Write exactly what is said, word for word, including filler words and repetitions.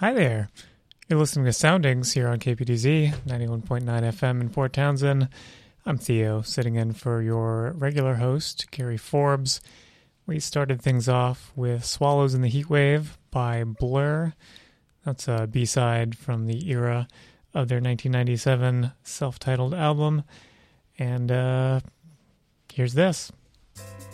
Hi there. You're listening to Soundings here on K P D Z, ninety-one point nine F M in Port Townsend. I'm Theo, sitting in for your regular host, Gary Forbes. We started things off with Swallows in the Heatwave by Blur. That's a B-side from the era of their nineteen ninety-seven self-titled album. And uh, here's this.